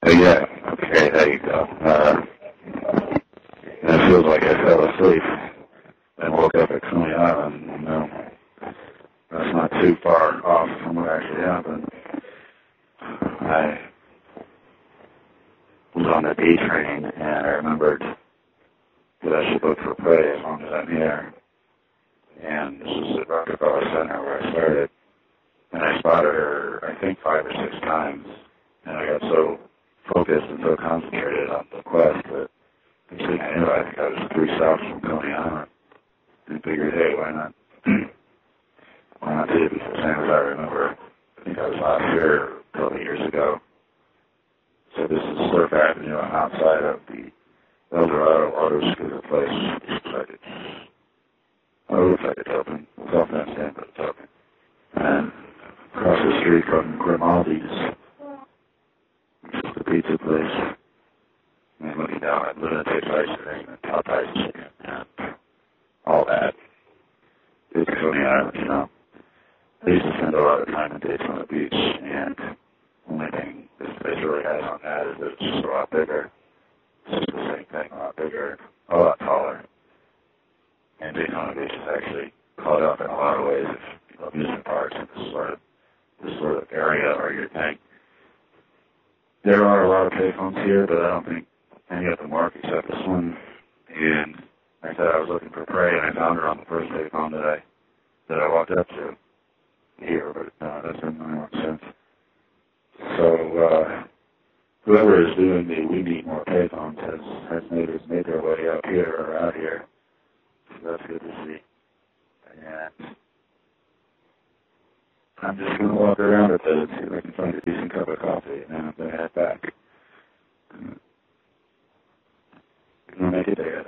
Yeah, okay, there you go. And it feels like I fell asleep and woke up at Coney Island. You know, that's not too far off from what actually happened. I was on the D train, and I remembered that I should look for prey as long as I'm here. And this is at Rockefeller Center where I started. And I spotted her, I think, 5 or 6 times. And I got so focused and so concentrated on the quest that I think I was 3 stops from Coney Island. And figured, hey, why not do it? Because same as I remember, I think I was last here a couple of years ago. So this is Surf Avenue. I'm outside of the El Dorado Auto Scooter place. It looks like it's open. It's off that stand, but it's open. And across the street from Grimaldi's, which is the pizza place, and looking down at Lunatic's ice cream and Popeyes chicken and all that. It's Coney Island, you know. I used to spend a lot of time and days on the beach, and the only thing this place really has on that is that it's just a lot bigger. It's just the same thing, a lot bigger, a lot taller. And Daytona Beach is actually caught up in a lot of ways if amusement parks and this sort of area are your thing. There are a lot of payphones here, but I don't think any of them work except this one. And like I said, I was looking for prey, and I found her on the first payphone that I walked up to here, but that's been my own sense. So whoever is doing the We Need More payphones has made their way up here or out here. So that's good to see. And I'm just going to walk around a bit and see if I can find a decent cup of coffee, and then I'm going to head back. I'm going to make it there.